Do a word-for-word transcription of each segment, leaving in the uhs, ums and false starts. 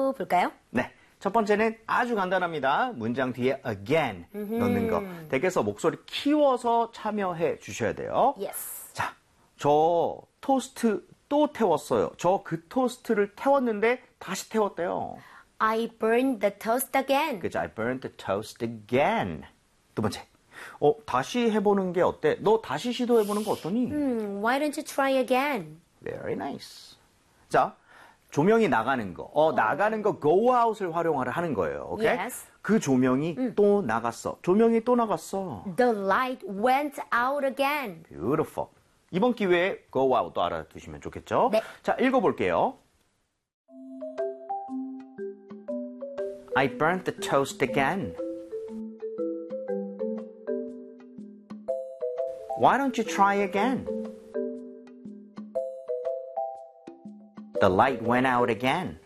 또 볼까요? 네. 첫 번째는 아주 간단합니다. 문장 뒤에 again 넣는 거. 댁에서 목소리 키워서 참여해 주셔야 돼요. Yes. 자, 저 토스트 또 태웠어요. 저 그 토스트를 태웠는데 다시 태웠대요. I burned the toast again. 그죠? I burned the toast again. 두 번째. 어, 다시 해보는 게 어때? 너 다시 시도해보는 거 어떠니? Hmm, why don't you try again? Very nice. 자, 조명이 나가는 거. 어, 나가는 거 go out을 활용하라 하는 거예요. 오케이? Yes. 그 조명이 음. 또 나갔어. 조명이 또 나갔어. The light went out again. Beautiful. 이번 기회에 go out도 알아두시면 좋겠죠? 네. 자, 읽어볼게요. I burnt the toast again. Why don't you try again? The light went out again.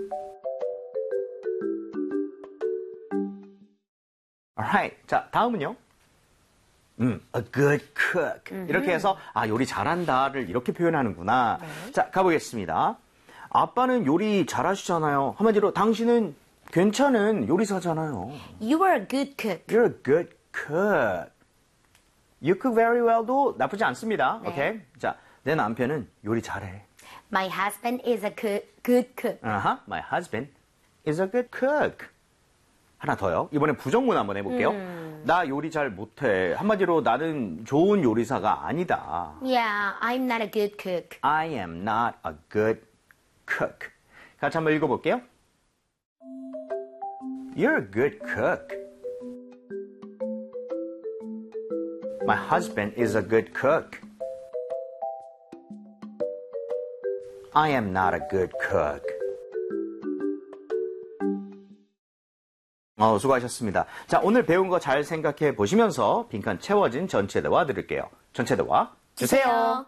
Alright. 자, 다음은요. 음, a good cook. Mm-hmm. 이렇게 해서 아, 요리 잘한다를 이렇게 표현하는구나. 네. 자, 가보겠습니다. 아빠는 요리 잘하시잖아요. 한마디로 당신은 괜찮은 요리사잖아요. You are a good cook. You're a good cook. You cook very well도 나쁘지 않습니다. 네. 오케이? 자, 내 남편은 요리 잘해. My husband is a good, good cook. Uh-huh. My husband is a good cook. 하나 더요. 이번엔 부정문 한번 해볼게요. 음. 나 요리 잘 못해. 한마디로 나는 좋은 요리사가 아니다. Yeah, I'm not a good cook. I am not a good cook. 같이 한번 읽어볼게요. You're a good cook. My husband is a good cook. I am not a good cook. 어, 수고하셨습니다. 자, 오늘 배운 거 잘 생각해 보시면서 빈칸 채워진 전체 대화 들을게요. 전체 대화 주세요.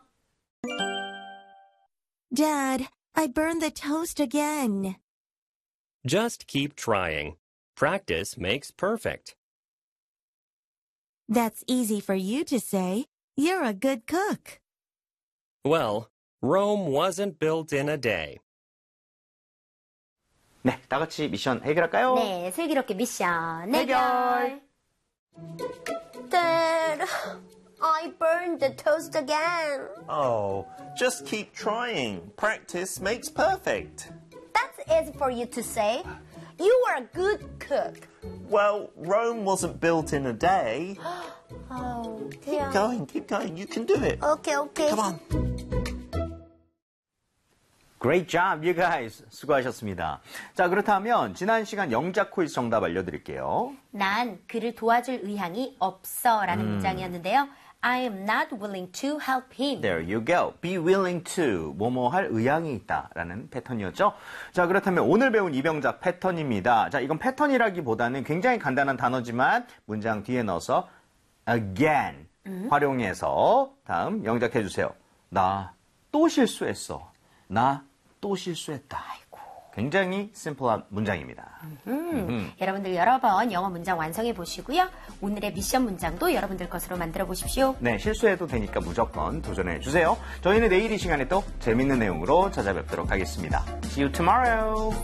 Dad, I burned the toast again. Just keep trying. Practice makes perfect. That's easy for you to say. You're a good cook. Well, Rome wasn't built in a day. 네, 다 같이 미션 해결할까요? 네, 슬기롭게 미션 해결. 해결. Dad, I burned the toast again. Oh, just keep trying. Practice makes perfect. That's easy for you to say. You are a good cook. Well, Rome wasn't built in a day. Oh, Keep dear. going, keep going. You can do it. Okay, okay. Come on. Great job, you guys. 수고하셨습니다. 자, 그렇다면 지난 시간 영작 퀴즈 정답 알려드릴게요. 난 그를 도와줄 의향이 없어 라는 음. 문장이었는데요. I am not willing to help him. There you go. Be willing to. 뭐뭐 할 의향이 있다. 라는 패턴이었죠. 자, 그렇다면 오늘 배운 이병작 패턴입니다. 자, 이건 패턴이라기보다는 굉장히 간단한 단어지만 문장 뒤에 넣어서 again 음. 활용해서 다음 영작해 주세요. 나 또 실수했어. 나 또 실수했다. 아이고. 굉장히 심플한 문장입니다. 음, 음. 여러분들 여러 번 영어 문장 완성해 보시고요. 오늘의 미션 문장도 여러분들 것으로 만들어 보십시오. 네, 실수해도 되니까 무조건 도전해 주세요. 저희는 내일 이 시간에 또 재밌는 내용으로 찾아뵙도록 하겠습니다. See you tomorrow.